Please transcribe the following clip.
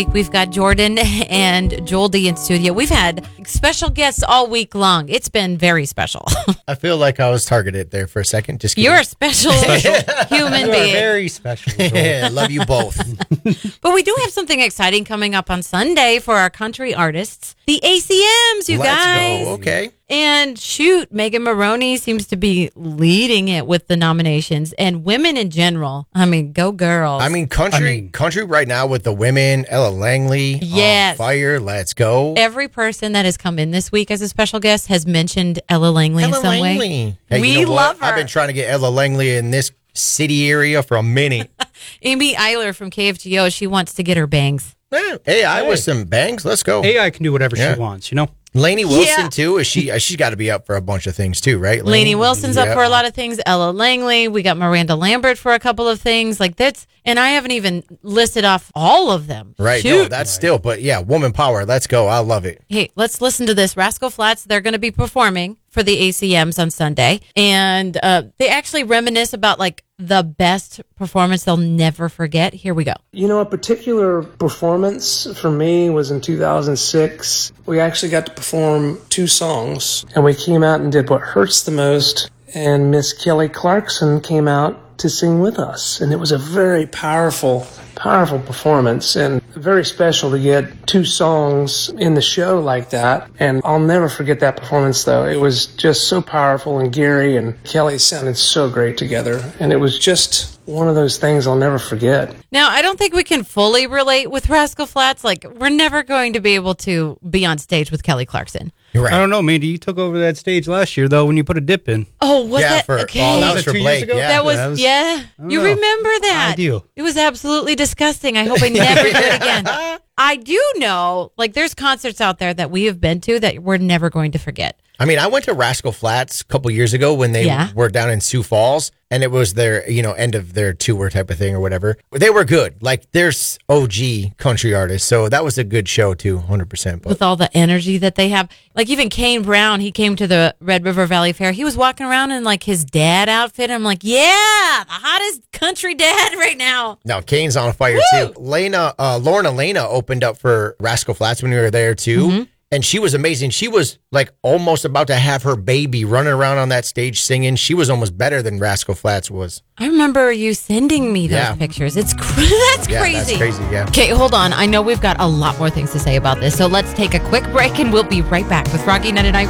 We've got Jordan and Joel D in studio. We've had special guests all week long. It's been very special. I feel like I was targeted there for a second. Just kidding. You're a special human You are being. very special. Joel. Yeah, love you both. But we do have something exciting coming up on Sunday for our country artists. The ACMs, you guys. Let's go. Okay. And shoot, Megan Maroney seems to be leading it with the nominations. And women in general, I mean, go girls. I mean, country right now with the women, Ella Langley, Yes. on fire. Let's go. Every person that has come in this week as a special guest has mentioned Ella Langley in some way. Hey, We you know what? love her. I've been trying to get Ella Langley in this city area for a minute. Amy Eiler from KFGO, she wants to get her bangs. Yeah. AI with some bangs. Let's go. AI can do whatever Yeah. she wants, you know? Lainey Wilson Yeah. too. Is she's got to be up for a bunch of things too, right? Lainey Wilson's up Yeah. for a lot of things. Ella Langley. We got Miranda Lambert for a couple of things like that's. And I haven't even listed off all of them. Right. Shoot. No, that's still, but yeah, woman power. Let's go. I love it. Hey, let's listen to this. Rascal Flatts, they're going to be performing for the ACMs on Sunday. And they actually reminisce about like the best performance they'll never forget. Here we go. You know, a particular performance for me was in 2006. We actually got to perform 2 songs, and we came out and did What Hurts the Most, and Miss Kelly Clarkson came out to sing with us. And it was a very powerful performance, and very special to get 2 songs in the show like that. And I'll never forget that performance, though. It was just so powerful, and Gary and Kelly sounded so great together. And it was just one of those things I'll never forget. Now, I don't think we can fully relate with Rascal Flatts. Like, we're never going to be able to be on stage with Kelly Clarkson. You're right. I don't know, Mandy. You took over that stage last year, though, when you put a dip in. Oh, was Yeah, that? for Okay. that was Was that for 2 years Blake. ago? Yeah. That was, that was- yeah. don't You know. remember that? I do. It was absolutely disgusting. I hope I never do it again. I do know, like, there's concerts out there that we have been to that we're never going to forget. I mean, I went to Rascal Flatts a couple years ago when they Yeah. were down in Sioux Falls, and it was their, end of their tour type of thing or whatever. They were good. Like, there's OG country artists, so that was a good show too, 100%. But With all the energy that they have. Like, even Kane Brown, he came to the Red River Valley Fair. He was walking around in, like, his dad outfit. I'm like, yeah, the hottest country dad right now. no, Kane's on fire too. Lorna Lena opened up for Rascal Flatts when we were there too. Mm-hmm. And she was amazing. She was like almost about to have her baby running around on that stage singing. She was almost better than Rascal Flatts was. I remember you sending me those Yeah. pictures. That's Yeah, crazy. that's crazy. Yeah. Okay, hold on. I know we've got a lot more things to say about this. So let's take a quick break and we'll be right back with Froggy 99.5.